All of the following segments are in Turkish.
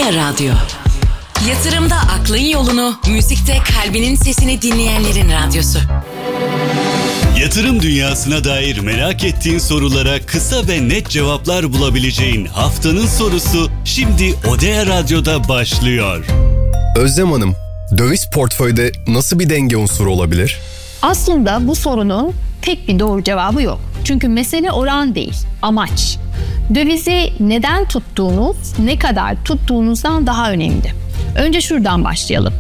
Odea Radyo. Yatırımda aklın yolunu, müzikte kalbinin sesini dinleyenlerin radyosu. Yatırım dünyasına dair merak ettiğin sorulara kısa ve net cevaplar bulabileceğin haftanın sorusu şimdi Odea Radyo'da başlıyor. Özlem Hanım, döviz portföyde nasıl bir denge unsuru olabilir? Aslında bu sorunun tek bir doğru cevabı yok. Çünkü mesele oran değil, amaç. Dövizi neden tuttuğunuz, ne kadar tuttuğunuzdan daha önemli. Önce şuradan başlayalım.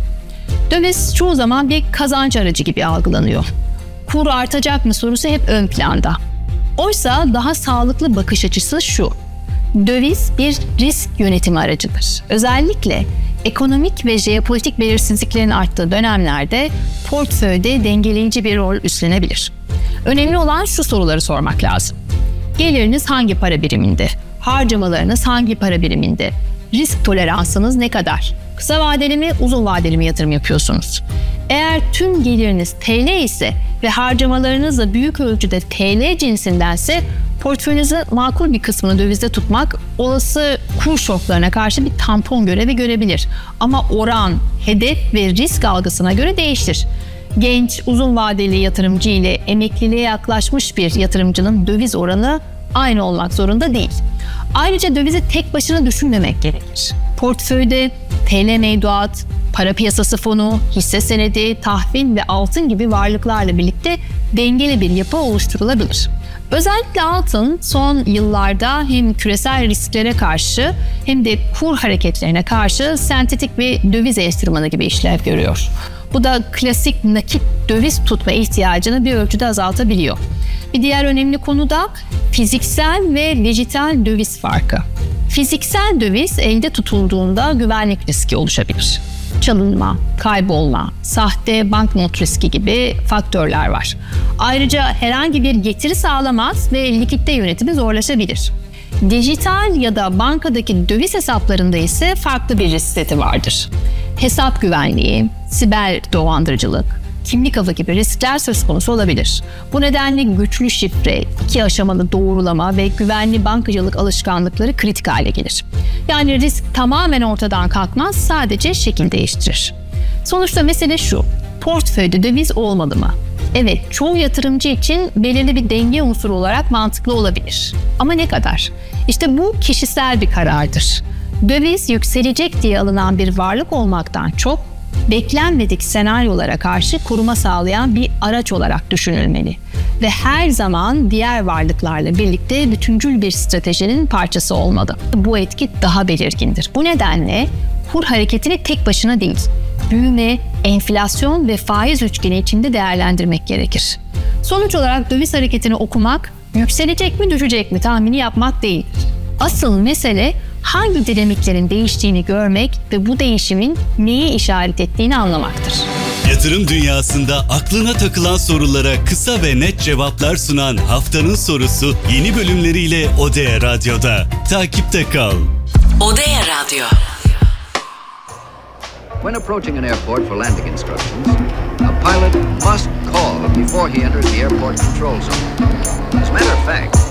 Döviz çoğu zaman bir kazanç aracı gibi algılanıyor. Kur artacak mı sorusu hep ön planda. Oysa daha sağlıklı bakış açısı şu. Döviz bir risk yönetimi aracıdır. Özellikle ekonomik ve jeopolitik belirsizliklerin arttığı dönemlerde portföyde dengeleyici bir rol üstlenebilir. Önemli olan şu soruları sormak lazım. Geliriniz hangi para biriminde? Harcamalarınız hangi para biriminde? Risk toleransınız ne kadar? Kısa vadeli mi, uzun vadeli mi yatırım yapıyorsunuz? Eğer tüm geliriniz TL ise ve harcamalarınız da büyük ölçüde TL cinsindense portföyünüzün makul bir kısmını dövizde tutmak olası kur şoklarına karşı bir tampon görevi görebilir. Ama oran, hedef ve risk algısına göre değişir. Genç, uzun vadeli yatırımcı ile emekliliğe yaklaşmış bir yatırımcının döviz oranı aynı olmak zorunda değil. Ayrıca dövizi tek başına düşünmemek gerekir. Portföyde TL mevduat, para piyasası fonu, hisse senedi, tahvil ve altın gibi varlıklarla birlikte dengeli bir yapı oluşturulabilir. Özellikle altın son yıllarda hem küresel risklere karşı hem de kur hareketlerine karşı sentetik bir döviz enstrümanı gibi işlev görüyor. Bu da klasik nakit döviz tutma ihtiyacını bir ölçüde azaltabiliyor. Bir diğer önemli konu da fiziksel ve dijital döviz farkı. Fiziksel döviz elde tutulduğunda güvenlik riski oluşabilir. Çalınma, kaybolma, sahte banknot riski gibi faktörler var. Ayrıca herhangi bir getiri sağlamaz ve likitte yönetimi zorlaşabilir. Dijital ya da bankadaki döviz hesaplarında ise farklı bir risk seti vardır. Hesap güvenliği, siber dolandırıcılık, kimlik avı gibi riskler söz konusu olabilir. Bu nedenle güçlü şifre, 2 aşamalı doğrulama ve güvenli bankacılık alışkanlıkları kritik hale gelir. Yani risk tamamen ortadan kalkmaz, sadece şekil değiştirir. Sonuçta mesele şu, portföyde döviz olmalı mı? Evet, çoğu yatırımcı için belirli bir denge unsuru olarak mantıklı olabilir. Ama ne kadar? İşte bu kişisel bir karardır. Döviz yükselecek diye alınan bir varlık olmaktan çok, beklenmedik senaryolara karşı koruma sağlayan bir araç olarak düşünülmeli ve her zaman diğer varlıklarla birlikte bütüncül bir stratejinin parçası olmalı. Bu etki daha belirgindir. Bu nedenle kur hareketini tek başına değil, büyüme, enflasyon ve faiz üçgeni içinde değerlendirmek gerekir. Sonuç olarak döviz hareketini okumak, yükselecek mi düşecek mi tahmini yapmak değil. Asıl mesele hangi dinamiklerin değiştiğini görmek ve bu değişimin neyi işaret ettiğini anlamaktır. Yatırım dünyasında aklına takılan sorulara kısa ve net cevaplar sunan haftanın sorusu yeni bölümleriyle Odea Radyo'da. Takipte kal. Odea Radyo. When approaching an airport for landing instructions, a pilot must call before he enters the airport control zone. As a matter of fact,